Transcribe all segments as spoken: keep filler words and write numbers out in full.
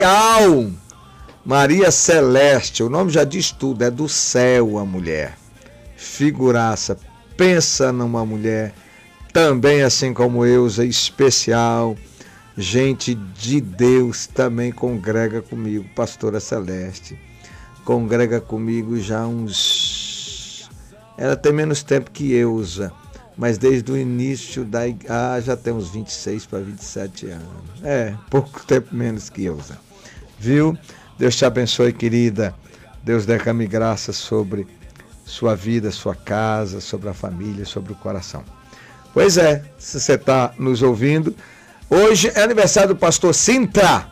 Maria, Maria Celeste, o nome já diz tudo, é do céu a mulher. Figuraça, pensa numa mulher, também assim como Eusa, especial, gente de Deus, também congrega comigo, pastora Celeste. Congrega comigo já uns... Ela tem menos tempo que Eusa, mas desde o início da... Ah, já tem uns vinte e seis para vinte e sete anos. É, pouco tempo menos que Eusa. Viu? Deus te abençoe, querida. Deus derrame graça sobre sua vida, sua casa, sobre a família, sobre o coração. Pois é, se você está nos ouvindo, hoje é aniversário do pastor Sintra.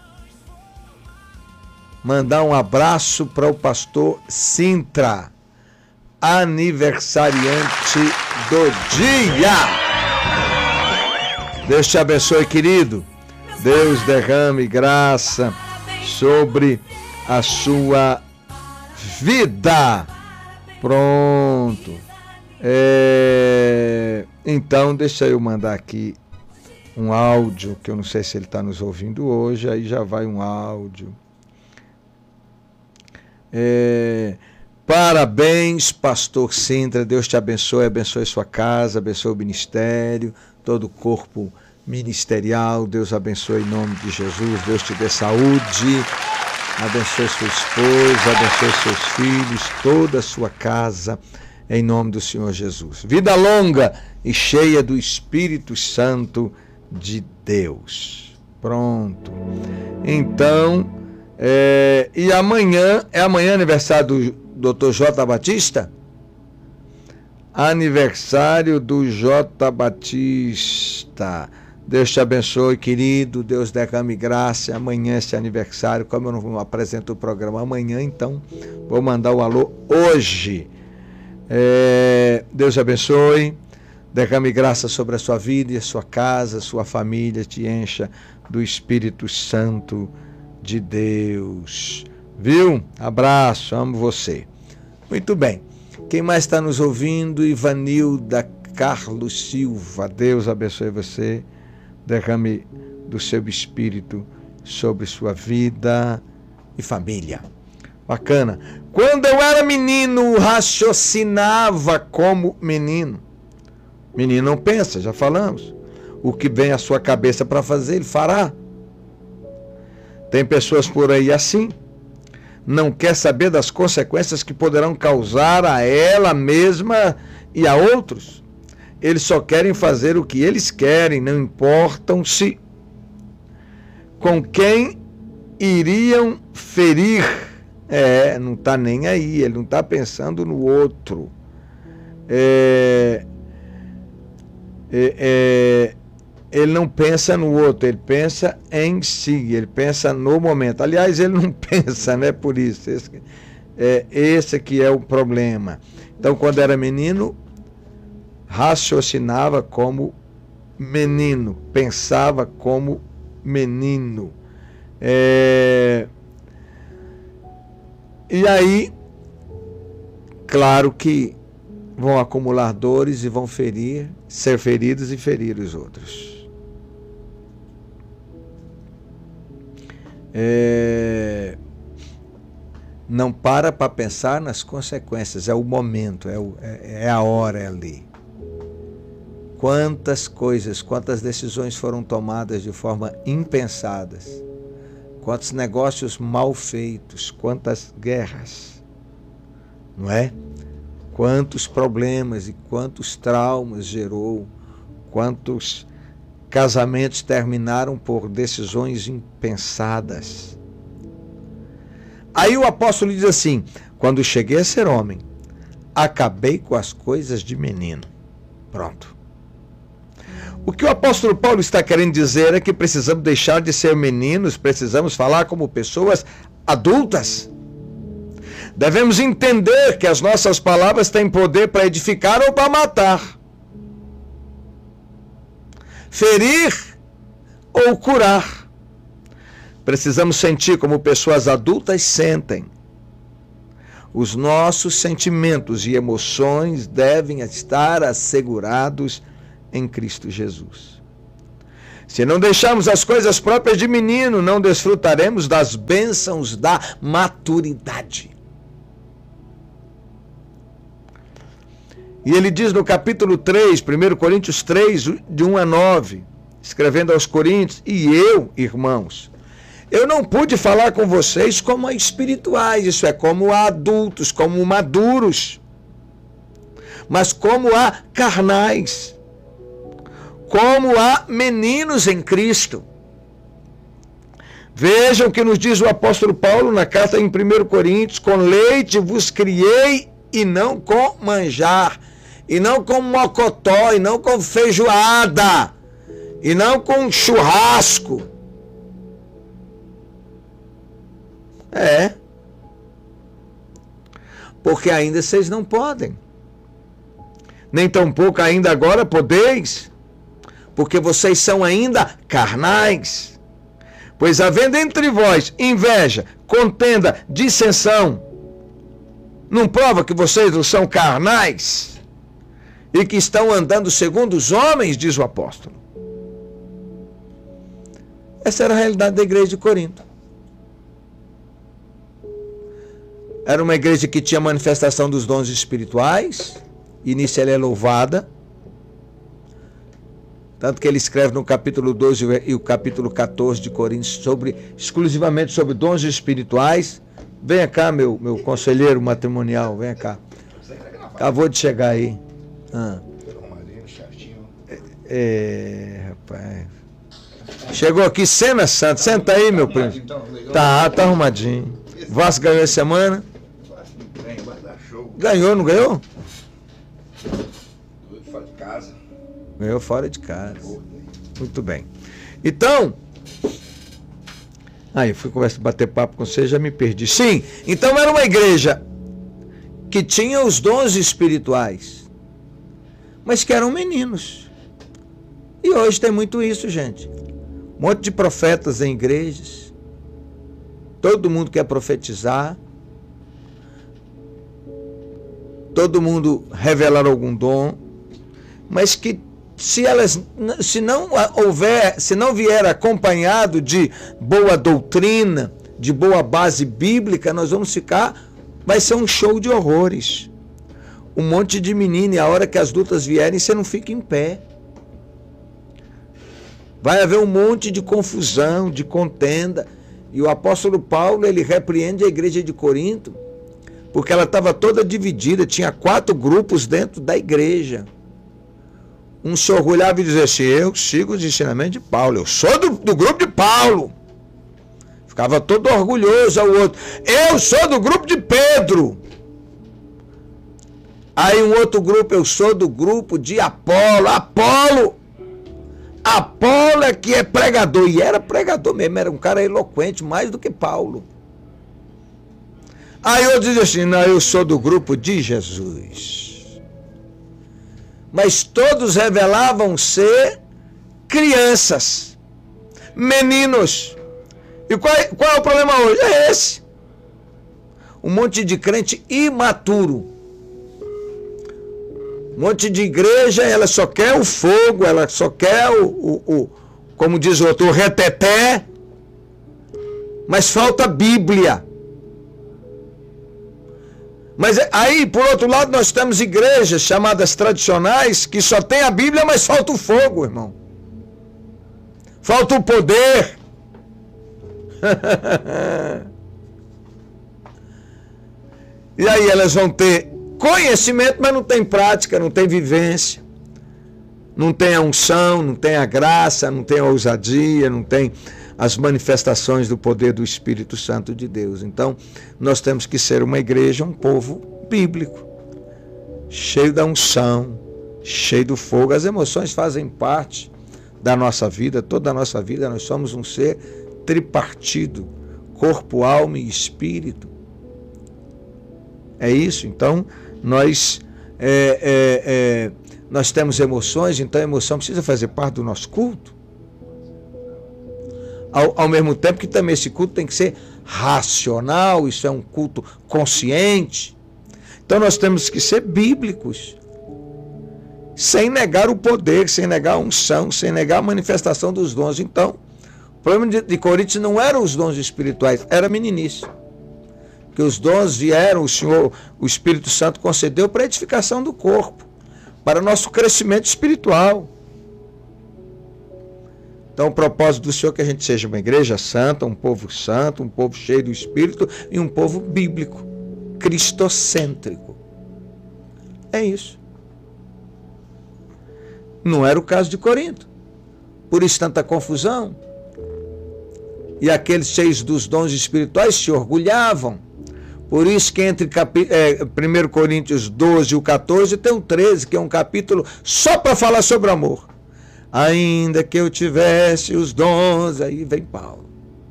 Mandar um abraço para o pastor Sintra, aniversariante do dia. Deus te abençoe, querido. Deus derrame graça sobre a sua vida. Pronto. É... Então, deixa eu mandar aqui um áudio, que eu não sei se ele está nos ouvindo hoje, aí já vai um áudio. É... Parabéns, pastor Sintra, Deus te abençoe, abençoe sua casa, abençoe o ministério, todo o corpo ministerial, Deus abençoe em nome de Jesus, Deus te dê saúde, abençoe sua esposa, abençoe seus filhos, toda a sua casa, em nome do Senhor Jesus. Vida longa e cheia do Espírito Santo de Deus. Pronto. Então, é, e amanhã, é amanhã aniversário do doutor J. Batista? Aniversário do J. Batista. Deus te abençoe, querido. Deus derrame graça. Amanhã esse aniversário. Como eu não apresento o programa amanhã, então vou mandar o alô hoje. É, Deus te abençoe. Derrame graça sobre a sua vida e a sua casa, sua família. Te encha do Espírito Santo de Deus. Viu? Abraço, amo você. Muito bem. Quem mais está nos ouvindo? Ivanilda Carlos Silva. Deus abençoe você. Derrame do seu espírito sobre sua vida e família. Bacana. Quando eu era menino, raciocinava como menino. Menino não pensa, já falamos. O que vem à sua cabeça para fazer, ele fará. Tem pessoas por aí assim. Não quer saber das consequências que poderão causar a ela mesma e a outros. Eles só querem fazer o que eles querem, não importam se com quem iriam ferir. É, não está nem aí, ele não está pensando no outro. É, é, é, ele não pensa no outro, ele pensa em si, ele pensa no momento. Aliás, ele não pensa, né? Por isso, esse, é, esse que é o problema. Então, quando era menino, raciocinava como menino, pensava como menino. É... E aí, claro que vão acumular dores e vão ferir, ser feridos e ferir os outros. É... Não para para pensar nas consequências, é o momento, é, o, é, é a hora ali. Quantas coisas, quantas decisões foram tomadas de forma impensadas, quantos negócios mal feitos, quantas guerras, não é? Quantos problemas e quantos traumas gerou, quantos casamentos terminaram por decisões impensadas. Aí o apóstolo diz assim: quando cheguei a ser homem, acabei com as coisas de menino. Pronto. O que o apóstolo Paulo está querendo dizer é que precisamos deixar de ser meninos, precisamos falar como pessoas adultas. Devemos entender que as nossas palavras têm poder para edificar ou para matar, ferir ou curar. Precisamos sentir como pessoas adultas sentem. Os nossos sentimentos e emoções devem estar assegurados em Cristo Jesus. Se não deixarmos as coisas próprias de menino, não desfrutaremos das bênçãos da maturidade. E ele diz no capítulo três, primeira Coríntios três, de um a nove, escrevendo aos Coríntios: e eu, irmãos, eu não pude falar com vocês como a espirituais, isso é, como a adultos, como maduros, mas como a carnais, como a meninos em Cristo. Vejam o que nos diz o apóstolo Paulo na carta em primeira Coríntios: com leite vos criei e não com manjar, e não com mocotó, e não com feijoada, e não com churrasco. É. Porque ainda vocês não podem. Nem tampouco ainda agora podeis, porque vocês são ainda carnais. Pois havendo entre vós inveja, contenda, dissensão, não prova que vocês não são carnais e que estão andando segundo os homens, diz o apóstolo. Essa era a realidade da igreja de Corinto. Era uma igreja que tinha manifestação dos dons espirituais, e nisso ela é louvada. Tanto que ele escreve no capítulo doze e o capítulo quatorze de Coríntios sobre, exclusivamente sobre dons espirituais. Venha cá, meu, meu conselheiro matrimonial, venha cá. Acabou de chegar aí. Ah. É, é, rapaz. Chegou aqui semi-santo. Senta aí, meu primo. Tá, tá arrumadinho. Vasco ganhou essa semana? Ganhou, não ganhou? Fora de casa. Ganhou fora de casa. Muito bem. Então, aí eu fui conversar, bater papo com você, já me perdi. Sim, então era uma igreja que tinha os dons espirituais, mas que eram meninos. E hoje tem muito isso, gente. Um monte de profetas em igrejas. Todo mundo quer profetizar. Todo mundo revelar algum dom, mas que se elas, se não houver, se não vier acompanhado de boa doutrina, de boa base bíblica, nós vamos ficar, vai ser um show de horrores. Um monte de menino, e a hora que as lutas vierem, você não fica em pé. Vai haver um monte de confusão, de contenda. E o apóstolo Paulo, ele repreende a igreja de Corinto, porque ela estava toda dividida, tinha quatro grupos dentro da igreja. Um se orgulhava e dizia assim: eu sigo os ensinamentos de Paulo, eu sou do, do grupo de Paulo. Ficava todo orgulhoso ao outro: eu sou do grupo de Pedro. Aí um outro grupo: eu sou do grupo de Apolo. Apolo! Apolo é que é pregador, e era pregador mesmo, era um cara eloquente, mais do que Paulo. Aí eu dizia assim: não, eu sou do grupo de Jesus. Mas todos revelavam ser crianças, meninos. E qual é, qual é o problema hoje? É esse. Um monte de crente imaturo. Um monte de igreja, ela só quer o fogo, ela só quer o, o, o como diz o outro, o reteté. Mas falta Bíblia. Mas aí, por outro lado, nós temos igrejas chamadas tradicionais que só tem a Bíblia, mas falta o fogo, irmão. Falta o poder. E aí elas vão ter conhecimento, mas não tem prática, não tem vivência. Não tem a unção, não tem a graça, não tem a ousadia, não tem as manifestações do poder do Espírito Santo de Deus. Então, nós temos que ser uma igreja, um povo bíblico, cheio da unção, cheio do fogo. As emoções fazem parte da nossa vida, toda a nossa vida. Nós somos um ser tripartido, corpo, alma e espírito. É isso. Então, nós, é, é, é, nós temos emoções, então a emoção precisa fazer parte do nosso culto. Ao, ao mesmo tempo que também esse culto tem que ser racional, isso é um culto consciente. Então nós temos que ser bíblicos. sem negar o poder, sem negar a unção, sem negar a manifestação dos dons. Então, o problema de, de Coríntios não eram os dons espirituais, era a meninice. Que os dons vieram, o Senhor, o Espírito Santo concedeu para a edificação do corpo, para nosso crescimento espiritual. Então, o propósito do Senhor é que a gente seja uma igreja santa, um povo santo, um povo cheio do Espírito e um povo bíblico, cristocêntrico. É isso. Não era o caso de Corinto. Por isso tanta confusão. E aqueles cheios dos dons espirituais se orgulhavam. Por isso que entre capi... é, primeiro Coríntios doze e o catorze tem um treze, que é um capítulo só para falar sobre amor. Ainda que eu tivesse os dons, aí vem Paulo.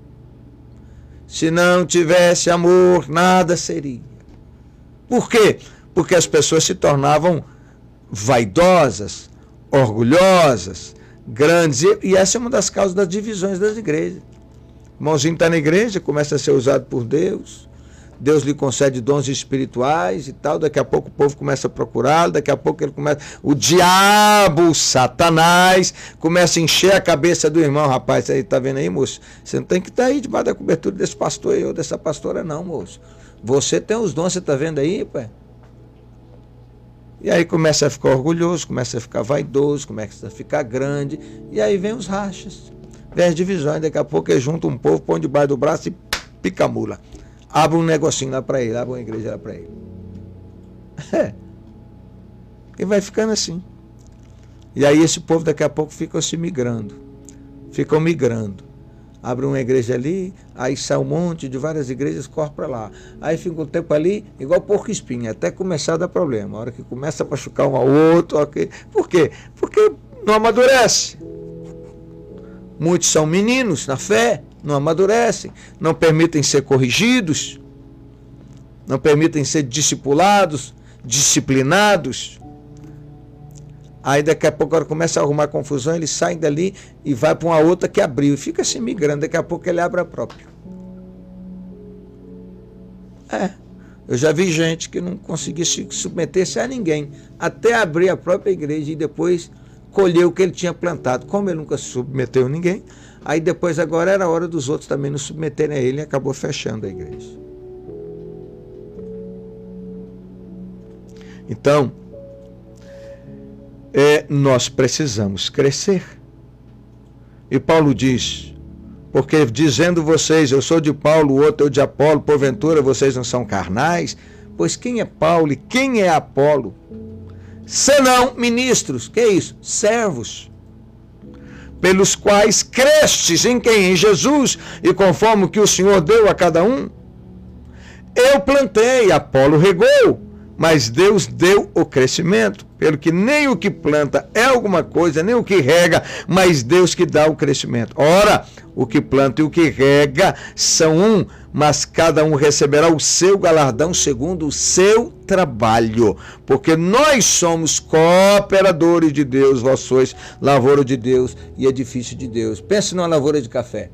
Se não tivesse amor, nada seria. Por quê? Porque as pessoas se tornavam vaidosas, orgulhosas, grandes. E essa é uma das causas das divisões das igrejas. O irmãozinho está na igreja, começa a ser usado por Deus. Deus lhe concede dons espirituais e tal, daqui a pouco o povo começa a procurá-lo, daqui a pouco ele começa, o diabo, Satanás, começa a encher a cabeça do irmão. Rapaz, aí tá vendo aí, moço? Você não tem que estar aí debaixo da cobertura desse pastor aí ou dessa pastora não, moço. Você tem os dons, você tá vendo aí, pai? E aí começa a ficar orgulhoso, começa a ficar vaidoso, começa a ficar grande, e aí vem os rachas, vem as divisões, daqui a pouco ele junta um povo, põe debaixo do braço e pica a mula. Abre um negocinho lá para ele, abre uma igreja lá para ele. É. E vai ficando assim. E aí esse povo daqui a pouco fica se migrando. Ficam migrando. Abre uma igreja ali, aí sai um monte de várias igrejas, corre para lá. Aí fica um tempo ali, igual porco espinho, até começar a dar problema. A hora que começa a machucar um ao outro. Okay. Por quê? Porque não amadurece. Muitos são meninos na fé, não amadurecem, não permitem ser corrigidos, não permitem ser discipulados, disciplinados. Aí daqui a pouco, quando começa a arrumar confusão, eles saem dali e vai para uma outra que abriu. E fica se migrando, daqui a pouco ele abre a própria. É, eu já vi gente que não conseguia se submeter-se a ninguém, até abrir a própria igreja e depois colher o que ele tinha plantado. Como ele nunca se submeteu a ninguém, aí depois agora era a hora dos outros também não submeterem a ele e acabou fechando a igreja. Então, é, nós precisamos crescer. E Paulo diz, porque dizendo vocês, eu sou de Paulo, o outro é de Apolo, porventura vocês não são carnais? Pois quem é Paulo e quem é Apolo? Senão ministros, que é isso? Servos, pelos quais crestes em quem? Em Jesus, e conforme o que o Senhor deu a cada um. Eu plantei, Apolo regou, mas Deus deu o crescimento, pelo que nem o que planta é alguma coisa, nem o que rega, mas Deus que dá o crescimento. Ora, o que planta e o que rega são um, mas cada um receberá o seu galardão segundo o seu trabalho, porque nós somos cooperadores de Deus, vós sois lavoura de Deus e edifício de Deus. Pense numa lavoura de café.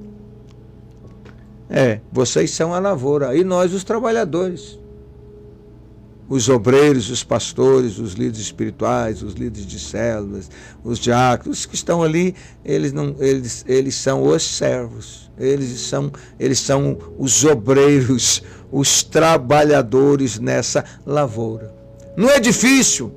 É, vocês são a lavoura, e nós os trabalhadores. Os obreiros, os pastores, os líderes espirituais, os líderes de células, os diáconos, os que estão ali, eles, não, eles, eles são os servos, eles são, eles são os obreiros, os trabalhadores nessa lavoura. Não é difícil.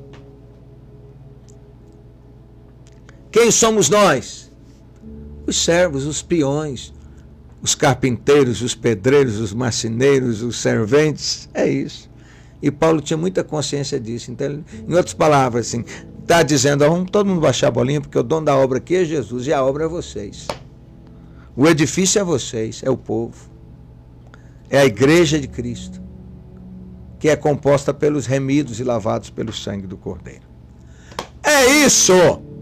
Quem somos nós? Os servos, os peões, os carpinteiros, os pedreiros, os marceneiros, os serventes, é isso. E Paulo tinha muita consciência disso. Então, em outras palavras, assim, está dizendo, vamos todo mundo baixar a bolinha, porque o dono da obra aqui é Jesus e a obra é vocês. O edifício é vocês, é o povo. É a igreja de Cristo, que é composta pelos remidos e lavados pelo sangue do Cordeiro. É isso!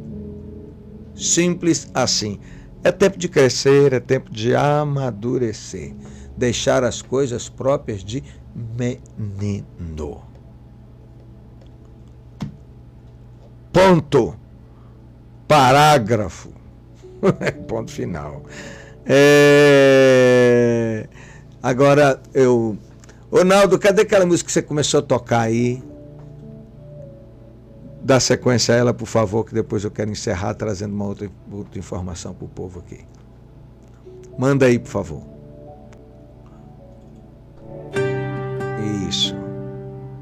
Simples assim. É tempo de crescer, é tempo de amadurecer. Deixar as coisas próprias de menino. Ponto. Parágrafo. Ponto final. É... Agora eu... Ô Naldo, cadê aquela música que você começou a tocar aí? dá sequência a ela, por favor, que depois eu quero encerrar trazendo uma outra, outra informação para o povo aqui. Manda aí, por favor. Isso.